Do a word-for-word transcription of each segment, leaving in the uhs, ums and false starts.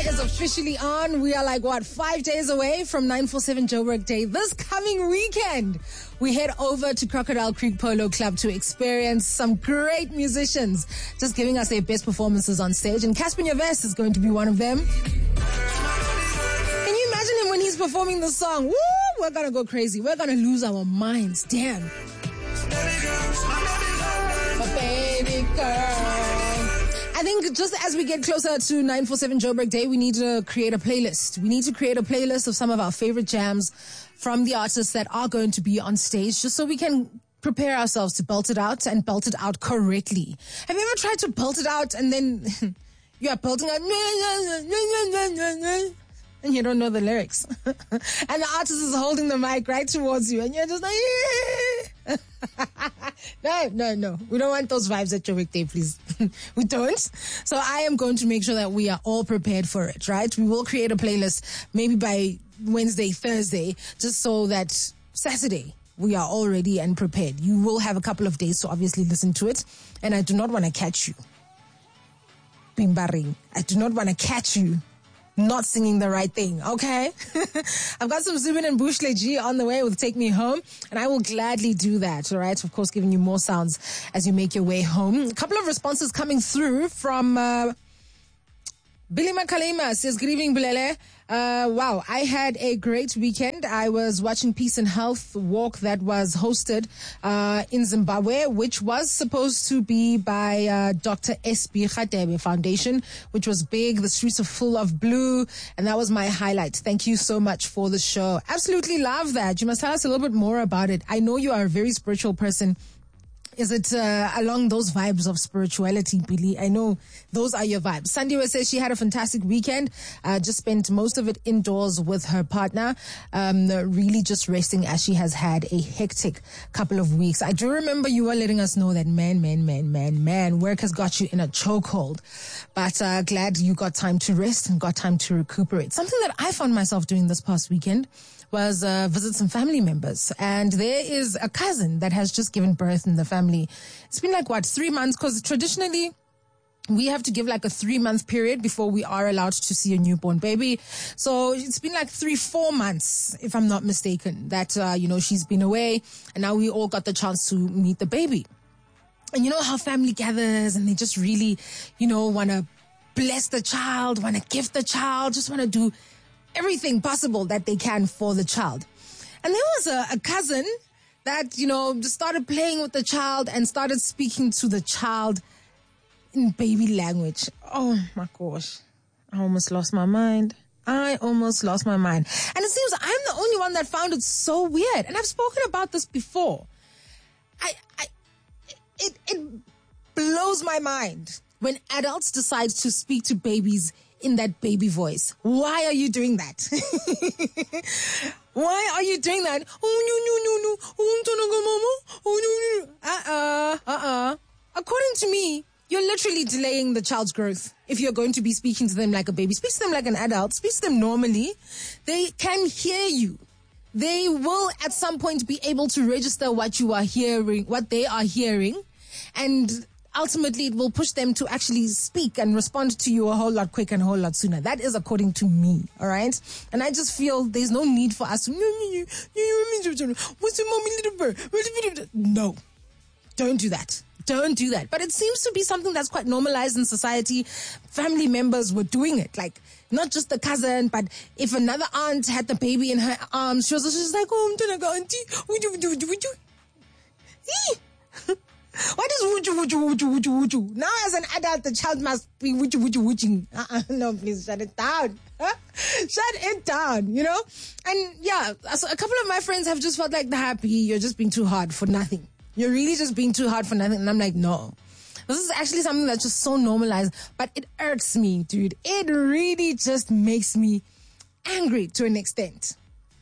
is officially on. We are like, what, five days away from nine forty-seven Joburg Day. This coming weekend, we head over to Crocodile Creek Polo Club to experience some great musicians just giving us their best performances on stage. And Casper Nyovest is going to be one of them. Can you imagine him when he's performing the song? Woo! We're going to go crazy. We're going to lose our minds. Damn. Oh, baby girl. I think just as we get closer to nine forty-seven Joburg Day, we need to create a playlist. We need to create a playlist of some of our favorite jams from the artists that are going to be on stage, just so we can prepare ourselves to belt it out and belt it out correctly. Have you ever tried to belt it out and then you are belting out and you don't know the lyrics? And the artist is holding the mic right towards you and you're just like, no, no, no. We don't want those vibes at Joburg Day, please. We don't. So I am going to make sure that we are all prepared for it, right? We will create a playlist maybe by Wednesday, Thursday, just so that Saturday we are all ready and prepared. You will have a couple of days to obviously listen to it. And I do not want to catch you bimbaring. I do not want to catch you not singing the right thing, okay? I've got some Zubin and Bushle G on the way with Take Me Home, and I will gladly do that, all right? Of course, giving you more sounds as you make your way home. A couple of responses coming through from uh, Billy Makalema says, good evening, Bulele. Uh, wow, I had a great weekend. I was watching Peace and Health Walk that was hosted uh, in Zimbabwe, which was supposed to be by uh, Doctor S B Radebe Foundation, which was big. The streets are full of blue, and that was my highlight. Thank you so much for the show. Absolutely love that. You must tell us a little bit more about it. I know you are a very spiritual person. Is it uh, along those vibes of spirituality, Billy? I know those are your vibes. Sandiwa says she had a fantastic weekend, uh, just spent most of it indoors with her partner, um, really just resting as she has had a hectic couple of weeks. I do remember you were letting us know that man, man, man, man, man, work has got you in a chokehold. But uh, glad you got time to rest and got time to recuperate. Something that I found myself doing this past weekend was uh, visit some family members. And there is a cousin that has just given birth in the family. It's been like, what, three months? Because traditionally, we have to give like a three-month period before we are allowed to see a newborn baby. So it's been like three, four months, if I'm not mistaken, that, uh, you know, she's been away. And now we all got the chance to meet the baby. And you know how family gathers and they just really, you know, want to bless the child, want to gift the child, just want to do everything possible that they can for the child. And there was a, a cousin that, you know, just started playing with the child and started speaking to the child in baby language. Oh my gosh. I almost lost my mind. I almost lost my mind. And it seems I'm the only one that found it so weird. And I've spoken about this before. I, I, it, it blows my mind when adults decide to speak to babies in that baby voice. Why are you doing that? Why are you doing that? Oh, no, no, no, no. Oh, no, no. Uh-uh, uh-uh. According to me, you're literally delaying the child's growth if you're going to be speaking to them like a baby. Speak to them like an adult. Speak to them normally. They can hear you. They will at some point be able to register what you are hearing, what they are hearing, and ultimately it will push them to actually speak and respond to you a whole lot quicker and a whole lot sooner. That is according to me, all right? And I just feel there's no need for us to, what's the mommy little bird? No, don't do that. Don't do that. But it seems to be something that's quite normalized in society. Family members were doing it, like not just the cousin, but if another aunt had the baby in her arms, she was just like, oh, I'm gonna go, auntie, would you, would you, would you? What is wuju, wuju, wuju, wuju, wuju? Now as an adult, the child must be wuju, wuju, wuju. Uh-uh, no, please shut it down. Huh? Shut it down, you know? And yeah, so a couple of my friends have just felt like, happy, you're just being too hard for nothing. You're really just being too hard for nothing. And I'm like, no. This is actually something that's just so normalized, but it irks me, dude. It really just makes me angry to an extent.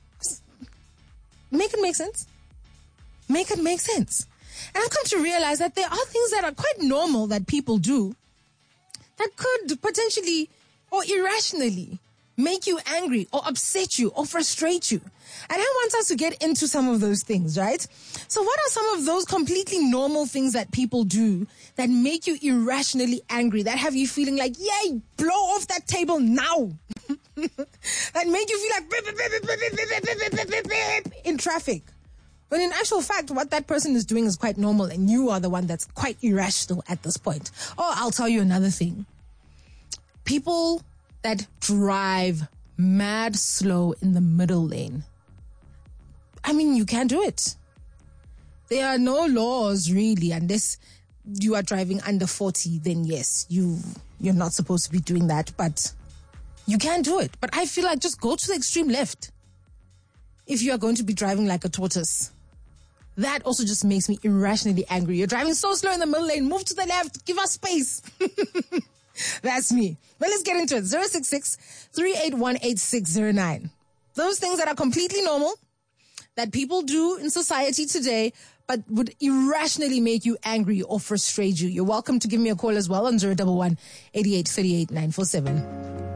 Make it make sense. Make it make sense. And I've come to realize that there are things that are quite normal that people do that could potentially or irrationally make you angry or upset you or frustrate you? And I want us to get into some of those things, right? So what are some of those completely normal things that people do that make you irrationally angry, that have you feeling like, yay, blow off that table now? That make you feel like beep, beep, beep, beep, beep, beep, beep, beep, beep, beep, in traffic? When in actual fact, what that person is doing is quite normal and you are the one that's quite irrational at this point. Oh, I'll tell you another thing. People that drive mad slow in the middle lane. I mean, you can't do it. There are no laws really, unless you are driving under forty, then yes, you, you're not supposed to be doing that, but you can do it. But I feel like just go to the extreme left if you are going to be driving like a tortoise. That also just makes me irrationally angry. You're driving so slow in the middle lane. Move to the left. Give us space. That's me. Well, let's get into it. zero six six, three eight one, eight six zero nine. Those things that are completely normal, that people do in society today, but would irrationally make you angry or frustrate you. You're welcome to give me a call as well on zero one one, eight eight three eight, nine four seven.